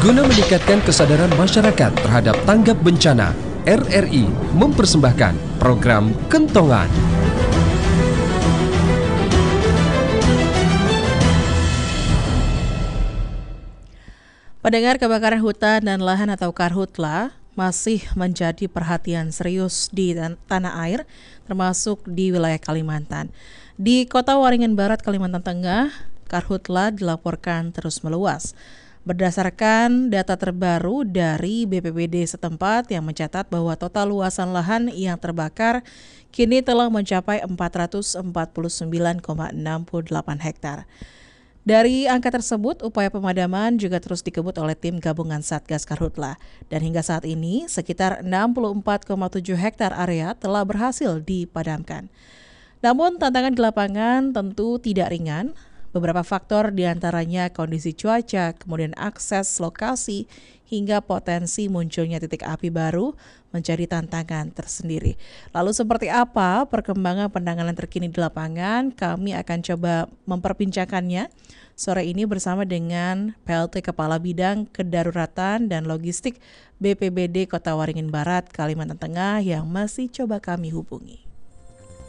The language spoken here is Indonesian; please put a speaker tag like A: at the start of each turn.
A: Guna meningkatkan kesadaran masyarakat terhadap tanggap bencana, RRI mempersembahkan program Kentongan.
B: Pendengar, kebakaran hutan dan lahan atau karhutla masih menjadi perhatian serius di tanah air, termasuk di wilayah Kalimantan. Di Kota Waringin Barat, Kalimantan Tengah, karhutla dilaporkan terus meluas. Berdasarkan data terbaru dari BPBD setempat yang mencatat bahwa total luasan lahan yang terbakar kini telah mencapai 449,68 hektar. Dari angka tersebut, upaya pemadaman juga terus dikebut oleh tim gabungan Satgas Karhutla. Dan hingga saat ini, sekitar 64,7 hektar area telah berhasil dipadamkan. Namun, tantangan di lapangan tentu tidak ringan. Beberapa faktor diantaranya kondisi cuaca, kemudian akses lokasi, hingga potensi munculnya titik api baru menjadi tantangan tersendiri. Lalu seperti apa perkembangan penanganan terkini di lapangan? Kami akan coba memperbincangkannya sore ini bersama dengan PLT Kepala Bidang Kedaruratan dan Logistik BPBD Kota Waringin Barat, Kalimantan Tengah yang masih coba kami hubungi.